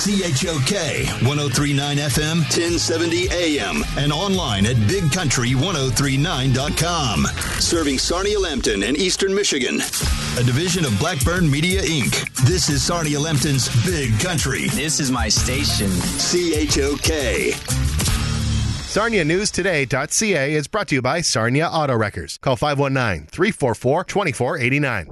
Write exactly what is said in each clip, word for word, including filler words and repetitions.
C H O K, one oh three point nine F M, ten seventy A M, and online at big country ten thirty-nine dot com. Serving Sarnia-Lambton and Eastern Michigan. A division of Blackburn Media, Incorporated. This is Sarnia-Lambton's Big Country. This is my station. C H O K. Sarnia News Today dot C A is brought to you by Sarnia Auto Wreckers. Call five one nine, three four four, two four eight nine.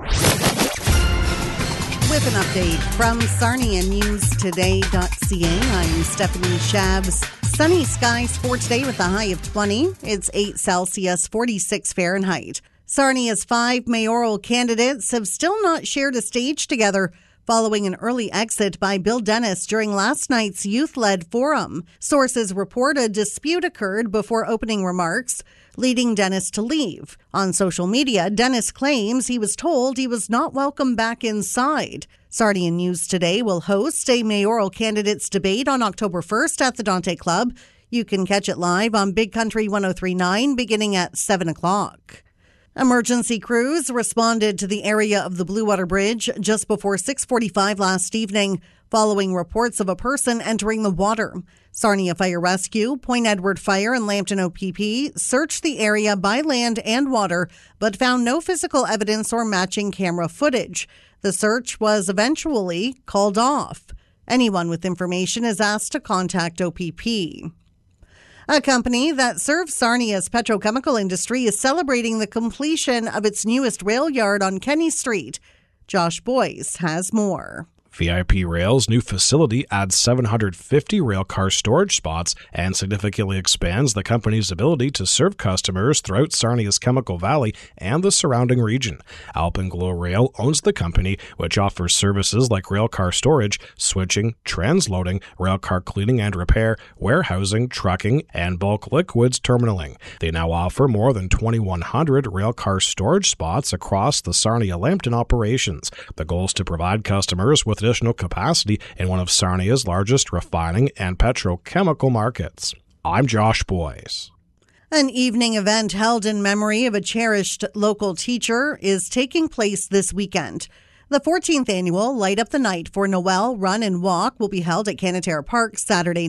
With an update from Sarnia News Today dot C A, I'm Stephanie Shabs. Sunny skies for today with a high of twenty. It's eight Celsius, forty-six Fahrenheit. Sarnia's five mayoral candidates have still not shared a stage together following an early exit by Bill Dennis during last night's youth-led forum. Sources report a dispute occurred before opening remarks, leading Dennis to leave. On social media, Dennis claims he was told he was not welcome back inside. Sarnia News Today will host a mayoral candidates debate on October first at the Dante Club. You can catch it live on Big Country ten thirty-nine beginning at seven o'clock. Emergency crews responded to the area of the Blue Water Bridge just before six forty-five last evening, following reports of a person entering the water. Sarnia Fire Rescue, Point Edward Fire, and Lambton O P P searched the area by land and water, but found no physical evidence or matching camera footage. The search was eventually called off. Anyone with information is asked to contact O P P. A company that serves Sarnia's petrochemical industry is celebrating the completion of its newest rail yard on Kenny Street. Josh Boyce has more. V I P Rail's new facility adds seven hundred fifty railcar storage spots and significantly expands the company's ability to serve customers throughout Sarnia's Chemical Valley and the surrounding region. Alpenglow Rail owns the company, which offers services like railcar storage, switching, transloading, railcar cleaning and repair, warehousing, trucking, and bulk liquids terminaling. They now offer more than twenty-one hundred railcar storage spots across the Sarnia-Lambton operations. The goal is to provide customers with additional capacity in one of Sarnia's largest refining and petrochemical markets. I'm Josh Boyce. An evening event held in memory of a cherished local teacher is taking place this weekend. The fourteenth annual Light Up the Night for Noel Run and Walk will be held at Canatera Park Saturday